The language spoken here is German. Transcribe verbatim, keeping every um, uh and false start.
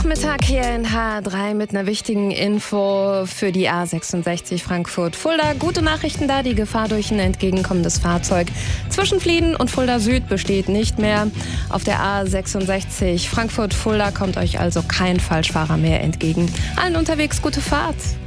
Nachmittag hier in H drei mit einer wichtigen Info für die A sechsundsechzig Frankfurt-Fulda. Gute Nachrichten da, die Gefahr durch ein entgegenkommendes Fahrzeug zwischen Flieden und Fulda Süd besteht nicht mehr. Auf der A sechsundsechzig Frankfurt-Fulda kommt euch also kein Falschfahrer mehr entgegen. Allen unterwegs gute Fahrt.